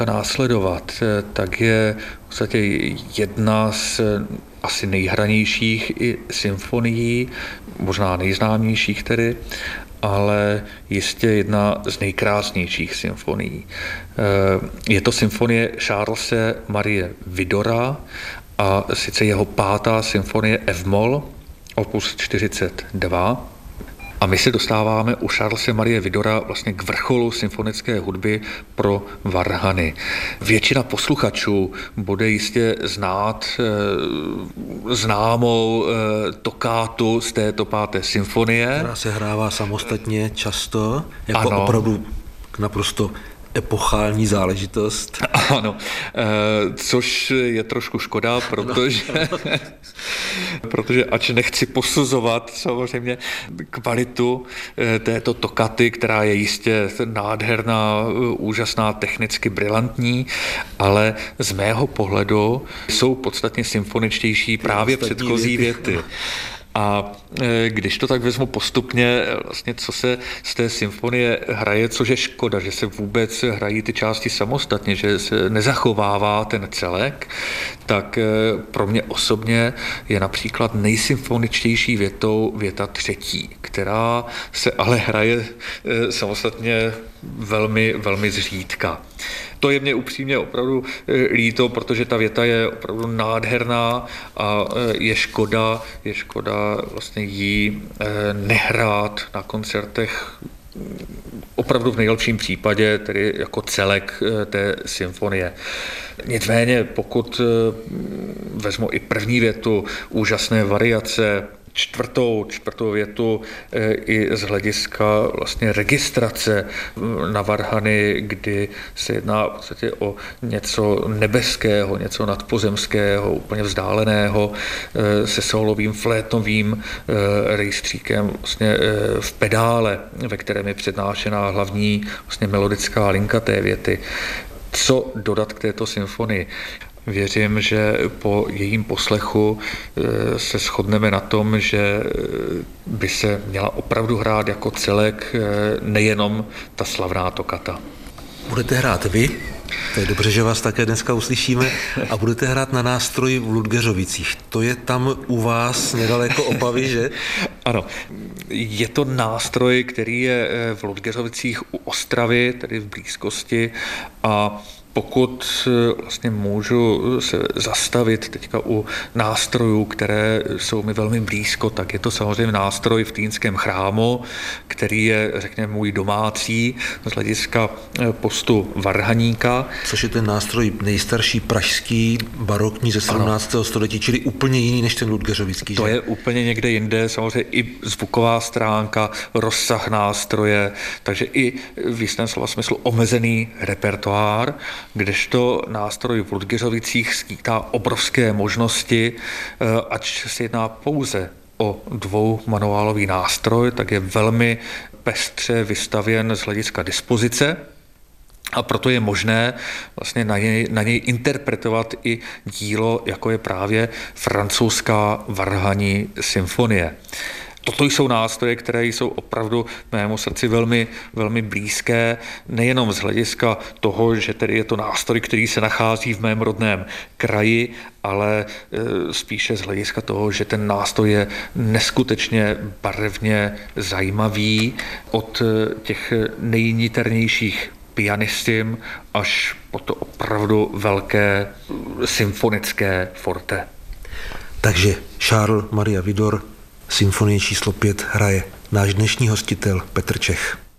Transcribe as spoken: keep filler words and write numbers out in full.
následovat, tak je v podstatě jedna z asi nejhranějších i symfonií, možná nejznámějších tedy, ale jistě jedna z nejkrásnějších symfonií. Je to symfonie Charlese Marie Widora a sice jeho pátá symfonie F-moll, opus čtyřicet dva. A my se dostáváme u Charlese Marie Widora vlastně k vrcholu symfonické hudby pro varhany. Většina posluchačů bude jistě znát e, známou e, tokátu z této páté symfonie. Která se hrává samostatně často, jako ano. Opravdu naprosto epochální záležitost. Ano, e, což je trošku škoda, protože, protože ač nechci posuzovat samozřejmě kvalitu e, této tokaty, která je jistě nádherná, úžasná, technicky brilantní, ale z mého pohledu jsou podstatně symfoničtější právě předchozí věty. věty. A když to tak vezmu postupně, vlastně co se z té symfonie hraje, což je škoda, že se vůbec hrají ty části samostatně, že se nezachovává ten celek, tak pro mě osobně je například nejsymfoničtější větou věta třetí, která se ale hraje samostatně velmi, velmi zřídka. To je mě upřímně opravdu líto, protože ta věta je opravdu nádherná a je škoda, je škoda vlastně jí nehrát na koncertech opravdu v nejlepším případě, tedy jako celek té symfonie. Nicméně, pokud vezmu i první větu, úžasné variace, čtvrtou, čtvrtou větu i z hlediska vlastně registrace na varhany, kdy se jedná v podstatě o něco nebeského, něco nadpozemského, úplně vzdáleného, se sólovým flétnovým rejstříkem vlastně v pedále, ve kterém je přednášená hlavní vlastně melodická linka té věty. Co dodat k této symfonii? Věřím, že po jejím poslechu se shodneme na tom, že by se měla opravdu hrát jako celek, nejenom ta slavná tokata. Budete hrát vy, to je dobře, že vás také dneska uslyšíme, a budete hrát na nástroji v Ludgeřovicích. To je tam u vás nedaleko Opavy, že? Ano, je to nástroj, který je v Ludgeřovicích u Ostravy, tedy v blízkosti, a pokud vlastně můžu se zastavit teďka u nástrojů, které jsou mi velmi blízko, tak je to samozřejmě nástroj v Týnském chrámu, který je, řekněme, můj domácí z hlediska postu varhaníka. Což je ten nástroj nejstarší pražský, barokní ze sedmnáctého století, čili úplně jiný než ten ludgeřovický. To že? je úplně někde jinde, samozřejmě i zvuková stránka, rozsah nástroje, takže i v jistém slova smyslu omezený repertoár, kdežto nástroj v Ludgeřovicích skýtá obrovské možnosti, ač se jedná pouze o dvoumanuálový nástroj, tak je velmi pestře vystavěn z hlediska dispozice a proto je možné vlastně na něj, na něj interpretovat i dílo, jako je právě francouzská varhanní symfonie. Toto jsou nástroje, které jsou opravdu mému srdci velmi, velmi blízké, nejenom z hlediska toho, že tedy je to nástroj, který se nachází v mém rodném kraji, ale e, spíše z hlediska toho, že ten nástroj je neskutečně barevně zajímavý od těch nejniternějších pianistim až po to opravdu velké symfonické forte. Takže Charles Maria Widor, symfonie číslo pět hraje náš dnešní hostitel Petr Čech.